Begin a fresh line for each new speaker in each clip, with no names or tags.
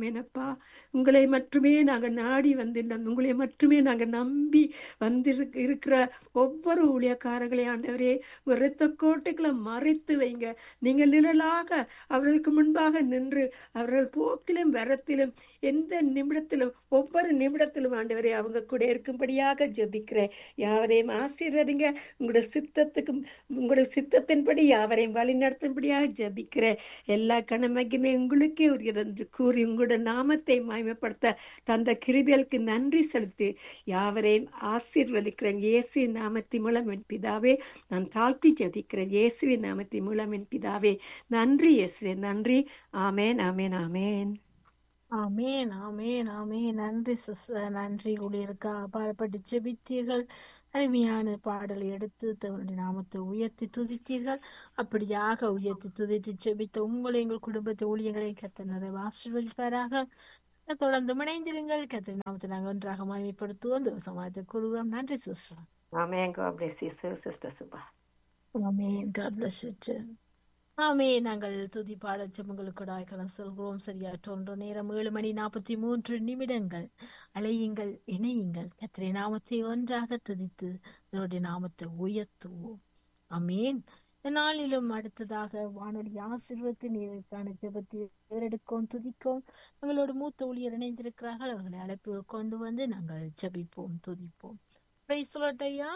ஆமேனப்பா. உங்களை மட்டுமே நாங்கள் நாடி வந்து உங்களை மட்டுமே நாங்கள் நம்பி இருக்கிற ஒவ்வொரு ஊழியக்காரர்களே ஆண்டவரே இரத்த கோட்டைகளை மறைத்து வைங்க. நீங்கள் நிழலாக அவர்களுக்கு முன்பாக நின்று அவர்கள் போக்கிலும் வரத்திலும் எந்த நிமிடத்திலும் ஒவ்வொரு நிமிடத்திலும் ஆண்டவரே அவங்க கூட இருக்கும்படியாக ஜெபிக்கிறேன். யாவரையும் ஆசீர்வதிங்க. உங்களுடைய சித்தத்தின்படி யாவரையும் வழி நடத்தும்படியாக ஜெபிக்கிறேன். எல்லா கணமகிமே உங்களுக்கே உரியது என்று கூறி உங்களுடைய நாமத்தை மகிமைப்படுத்த தந்த கிருபைகளுக்கு நன்றி செலுத்தி யாவரையும் ஆசீர்வதிக்கிறேன். இயேசுவின் நாமத்தின் மூலம் என் பிதாவே நான் தாழ்த்தி ஜெபிக்கிறேன். இயேசுவின் நாமத்தின் மூலம் என் பிதாவே. நன்றி இயேசுவே, நன்றி. ஆமேன், ஆமேன், ஆமேன்.
ஆமேன், ஆமேன், ஆமேன். நன்றி சிஸ்டர், நன்றி. ஊழியருக்கா பாடப்பட்டு ஜெபித்தீர்கள். அருமையான பாடலை எடுத்து தன்னுடைய நாமத்தை உயர்த்தி துதித்தீர்கள். அப்படியாக உயர்த்தி துதித்து ஜெபித்த உங்களை எங்கள் குடும்பத்தை ஊழியர்களை கர்த்தர் நிறைய ஆசீர்வதிப்பாராக. தொடர்ந்து இணைந்திருங்கள். கர்த்தர் நாமத்தை நாங்கள் ஒன்றாக மகிமைப்படுத்துவோம். இந்த சமாஜத்தை கூறுவோம். நன்றி sister.
Amen. God bless you, Sister Subha.
Amen. God bless you too. ஆமே. நாங்கள் துதி பாடல் ஜெபங்களுக்கு கடந்து செல்கிறோம். சரியா 1 நேரம் 7:43 அழையுங்கள், இணையுங்கள். கர்த்தருடைய நாமத்தை ஒன்றாக துதித்து அவருடைய நாமத்தை உயர்த்துவோம். ஆமேன். நாளிலும் அடுத்ததாக வானொலி ஆசீர்வாதத்தை நீருக்கான ஜெபத்தை ஏறெடுக்கும், துதிக்கும். எங்களோட மூத்த ஊழியர் இணைந்திருக்கிறார்கள். அவர்களை அழைப்பு கொண்டு வந்து நாங்கள் ஜெபிப்போம், துதிப்போம். பிரைஸ் தி லார்ட் ஐயா.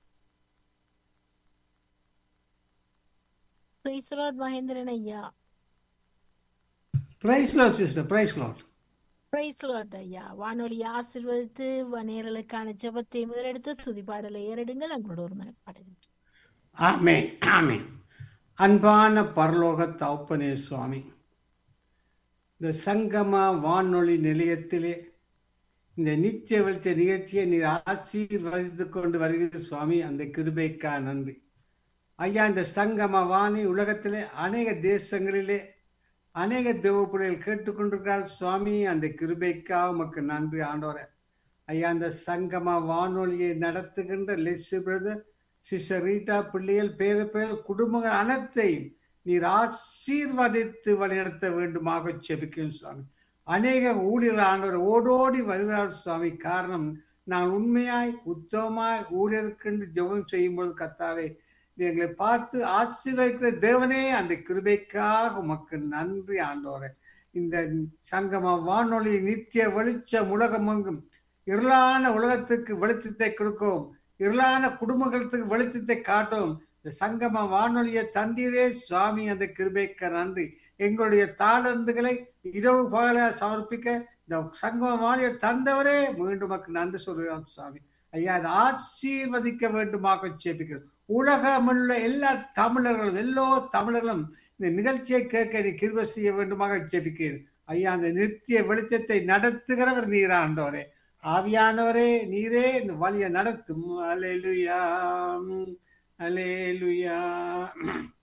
பிரைஸ் தி லார்ட் மகேந்திரன் ஐயா.
Price Lord sister, price Lord.
Praise the Lord ஐயா. வானொலி ஆசீர்வதித்து நேரலுக்கான ஜெபத்தை முதலெடுத்து துதிப்பாடலை ஏறெடுங்கள். எங்களோட ஒரு மனப்பாடுங்கள்.
ஆமென், ஆமென். அன்பான பரலோக தகப்பனே சுவாமி, இந்த சங்கம வானொலி நிலையத்திலே இந்த நித்திய வெளிச்ச நிகழ்ச்சியை நீர் ஆசீர்வதித்து கொண்டு வருகிற சுவாமி, அந்த கிருபைக்கா நன்றி ஐயா. இந்த சங்கம வாணி உலகத்திலே அநேக தேசங்களிலே அநேக தேவ பிள்ளைகள் கேட்டுக்கொண்டிருக்கிறார் சுவாமி, அந்த கிருபைக்காக உமக்கு நன்றி ஆண்டவரே. ஐயா, அந்த சங்கம வானொலியை நடத்துகின்ற லெஸ்ஸி பிரதர், சிஸ்டர் ரீட்டா, பிள்ளைகள், பேர குடும்பங்கள் அனைத்தையும் நீர் ஆசீர்வதித்து வழிநடத்த வேண்டுமாக செபிக்கும் சுவாமி. அநேக ஊழியர்கள் ஆண்டவர் ஓடோடி வருகிறார் சுவாமி. காரணம், நான் உண்மையாய் உத்தமமாய் ஊழியருக்கு ஜெபம் செய்யும்போது கர்த்தாவே எங்களை பார்த்து ஆசீர்வதிக்கிற தேவனே, அந்த கிருபைக்காக உமக்கு நன்றி ஆண்டவரே. இந்த சங்கம வானொலி நித்திய வெளிச்சம் உலகமெங்கும் இருளான உலகத்துக்கு வெளிச்சத்தை கொடுக்கும், இருளான குடும்பங்களுக்கு வெளிச்சத்தை காட்டும். இந்த சங்கம வானொலியை தந்தீரே சுவாமி, அந்த கிருபைக்கு நன்றி. எங்களுடைய தாளந்துகளை இரவு பகல சமர்ப்பிக்க இந்த சங்கம வானொலியை தந்தவரே மீண்டும் மக்கள் நன்றி சொல்கிறோம் சுவாமி. ஐயா, அதை ஆசீர்வதிக்க வேண்டுமாக ஜெபிக்கிறோம். உலகமுள்ள எல்லா தமிழர்களும் இந்த நிகழ்ச்சியை கேட்க நீ கிருபை செய்ய வேண்டுமாக ஜெபிக்கிறேன் ஐயா. அந்த நித்திய வெளிச்சத்தை நடத்துகிறவர் நீரா ஆண்டவரே. ஆவியானவரே நீரே இந்த வழியை நடத்தும். அல்லேலூயா, அல்லேலூயா.